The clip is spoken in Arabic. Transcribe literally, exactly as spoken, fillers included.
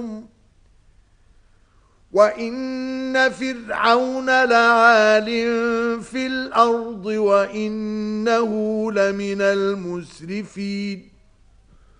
وَإِنَّ فِرْعَوْنَ لَعَالٍ فِي الْأَرْضِ وَإِنَّهُ لَمِنَ الْمُسْرِفِينَ